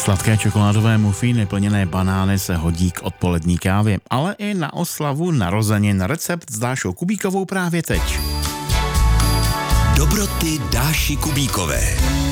Sladké čokoládové mufíny plněné banány se hodí k odpolední kávě, ale i na oslavu narozenin. Recept s Dášou Kubíkovou právě teď. Dobroty Dáši Kubíkové.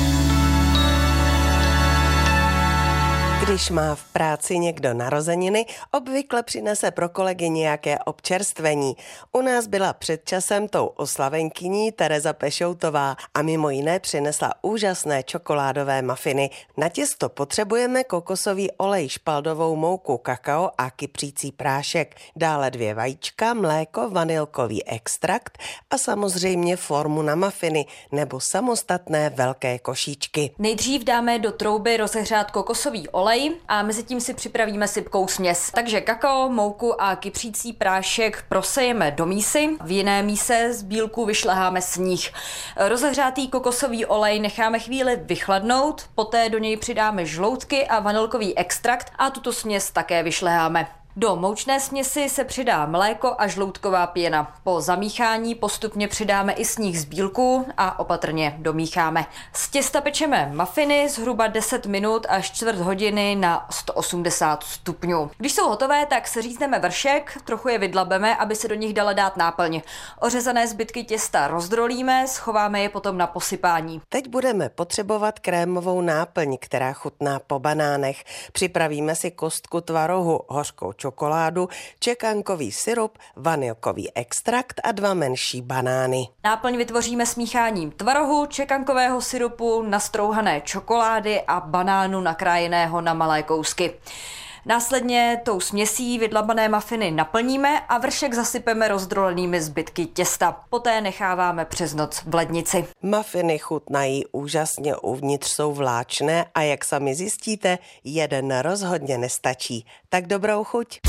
Když má v práci někdo narozeniny, obvykle přinese pro kolegy nějaké občerstvení. U nás byla před časem tou oslavenkyní Tereza Pešoutová a mimo jiné přinesla úžasné čokoládové mafiny. Na těsto potřebujeme kokosový olej, špaldovou mouku, kakao a kypřící prášek. Dále 2 vajíčka, mléko, vanilkový extrakt a samozřejmě formu na mafiny nebo samostatné velké košíčky. Nejdřív dáme do trouby rozehřát kokosový olej a mezi tím si připravíme sypkou směs. Takže kakao, mouku a kypřící prášek prosejeme do mísy. V jiné míse z bílku vyšleháme sníh. Rozehřátý kokosový olej necháme chvíli vychladnout, poté do něj přidáme žloutky a vanilkový extrakt a tuto směs také vyšleháme. Do moučné směsi se přidá mléko a žloutková pěna. Po zamíchání postupně přidáme i sníh z bílku a opatrně domícháme. Z těsta pečeme mafiny zhruba 10 minut až čtvrt hodiny na 180 stupňů. Když jsou hotové, tak seřízneme vršek, trochu je vydlabeme, aby se do nich dala dát náplň. Ořezané zbytky těsta rozdrolíme, schováme je potom na posypání. Teď budeme potřebovat krémovou náplň, která chutná po banánech. Připravíme si kostku tvarohu, hořkou čokoládu, čekankový syrup, vanilkový extrakt a 2 menší banány. Náplň vytvoříme smícháním tvarohu, čekankového syrupu, nastrouhané čokolády a banánu nakrájeného na malé kousky. Následně tou směsí vydlabané mafiny naplníme a vršek zasypeme rozdrolenými zbytky těsta. Poté necháváme přes noc v lednici. Mafiny chutnají úžasně, uvnitř jsou vláčné a jak sami zjistíte, jeden rozhodně nestačí. Tak dobrou chuť.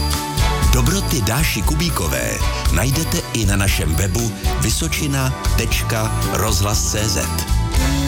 Dobroty Dáši Kubíkové najdete i na našem webu vysočina.rozhlas.cz.